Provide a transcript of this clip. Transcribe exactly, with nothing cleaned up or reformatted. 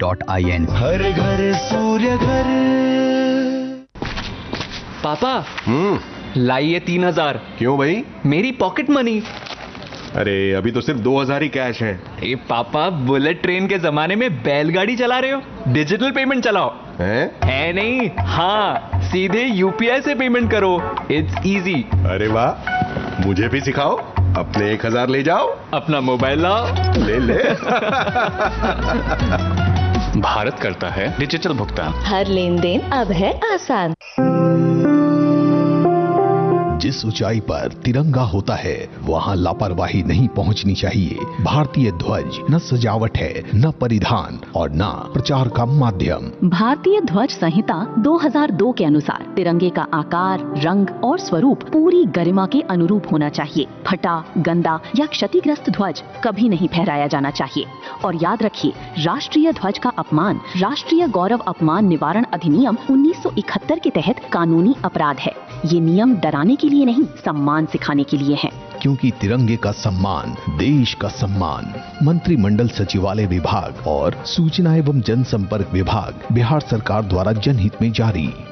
Dot I N. हर घर सूर्य घर। पापा हम्म लाइए तीन हजार। क्यों भाई? मेरी पॉकेट मनी। अरे अभी तो सिर्फ दो हजार ही कैश है। ए पापा, बुलेट ट्रेन के जमाने में बैलगाड़ी चला रहे हो? डिजिटल पेमेंट चलाओ। हैं? है नहीं? हाँ, सीधे यूपीआई से पेमेंट करो। It's easy. अरे वाह, मुझे भी सिखाओ। अपने एक हजार ले जाओ, अपना मोबाइल लाओ, ले ले। भारत करता है डिजिटल भुगतान। हर लेन देन अब है आसान। जिस ऊंचाई पर तिरंगा होता है वहां लापरवाही नहीं पहुंचनी चाहिए। भारतीय ध्वज न सजावट है, न परिधान और न प्रचार का माध्यम। भारतीय ध्वज संहिता दो हज़ार दो के अनुसार तिरंगे का आकार, रंग और स्वरूप पूरी गरिमा के अनुरूप होना चाहिए। फटा, गंदा या क्षतिग्रस्त ध्वज कभी नहीं फहराया जाना चाहिए। और याद रखिए, राष्ट्रीय ध्वज का अपमान राष्ट्रीय गौरव अपमान निवारण अधिनियम उन्नीस सौ इकहत्तर के तहत कानूनी अपराध है। ये नियम डराने के लिए नहीं, सम्मान सिखाने के लिए है। क्योंकि तिरंगे का सम्मान देश का सम्मान। मंत्रिमंडल सचिवालय विभाग और सूचना एवं जनसंपर्क विभाग, बिहार सरकार द्वारा जनहित में जारी।